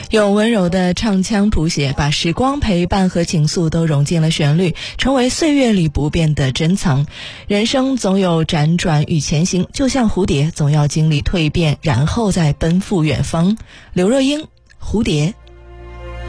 用温柔的唱腔谱写，把时光陪伴和情愫都融进了旋律，成为岁月里不变的珍藏。人生总有辗转与前行，就像蝴蝶，总要经历蜕变，然后再奔赴远方。刘若英，蝴蝶。